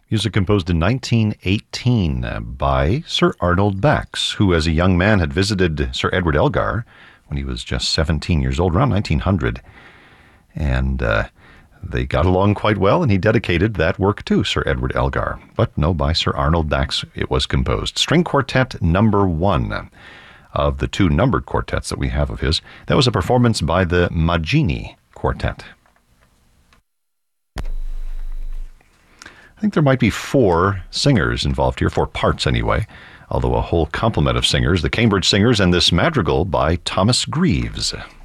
Music composed in 1918 by Sir Arnold Bax, who as a young man had visited Sir Edward Elgar when he was just 17 years old, around 1900. And they got along quite well, and he dedicated that work to Sir Edward Elgar. But no, by Sir Arnold Bax it was composed. String Quartet number 1 of the 2 numbered quartets that we have of his. That was a performance by the Maggini Quartet. I think there might be 4 singers involved here, 4 parts anyway, although a whole complement of singers, the Cambridge Singers and this madrigal by Thomas Greaves.